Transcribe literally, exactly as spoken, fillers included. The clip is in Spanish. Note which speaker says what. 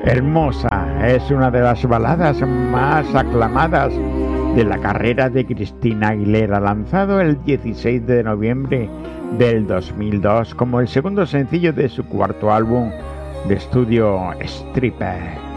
Speaker 1: Hermosa es una de las baladas más aclamadas de la carrera de Christina Aguilera, lanzado el dieciséis de noviembre del dos mil dos como el segundo sencillo de su cuarto álbum de estudio Stripper.